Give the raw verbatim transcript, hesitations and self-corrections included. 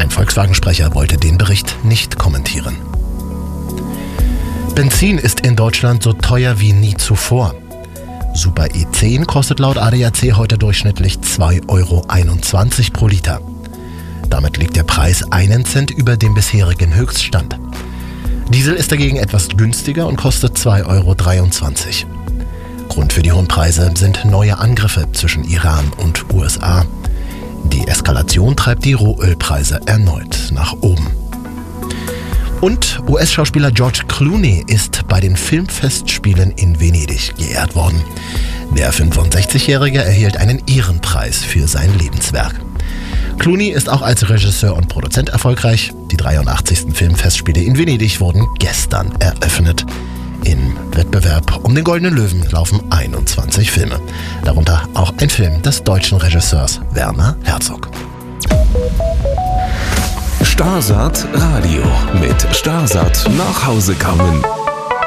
Ein Volkswagen-Sprecher wollte den Bericht nicht kommentieren. Benzin ist in Deutschland so teuer wie nie zuvor. Super E zehn kostet laut A D A C heute durchschnittlich zwei Euro einundzwanzig pro Liter. Damit liegt der Preis einen Cent über dem bisherigen Höchststand. Diesel ist dagegen etwas günstiger und kostet zwei Euro dreiundzwanzig. Grund für die hohen Preise sind neue Angriffe zwischen Iran und U S A. Die Eskalation treibt die Rohölpreise erneut nach oben. Und U S-Schauspieler George Clooney ist bei den Filmfestspielen in Venedig geehrt worden. Der fünfundsechzigjährige erhielt einen Ehrenpreis für sein Lebenswerk. Clooney ist auch als Regisseur und Produzent erfolgreich. Die dreiundachtzigsten Filmfestspiele in Venedig wurden gestern eröffnet. Im Wettbewerb um den Goldenen Löwen laufen einundzwanzig Filme. Darunter auch ein Film des deutschen Regisseurs Werner Herzog. Starsat Radio mit Starsat nach Hause kommen.